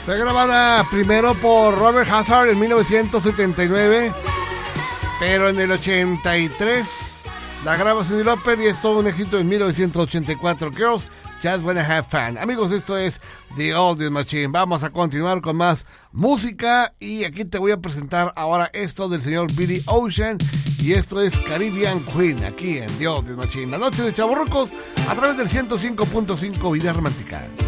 Fue grabada primero por Robert Hazard en 1979, pero en el 83 la graba Cyndi Lauper y es todo un éxito en 1984. Girls Just Wanna Have Fun. Amigos, esto es The Oldies Machine. Vamos a continuar con más música y aquí te voy a presentar ahora esto del señor Billy Ocean y esto es Caribbean Queen aquí en The Oldies Machine. La noche de chavorrucos a través del 105.5 Vida Romántica.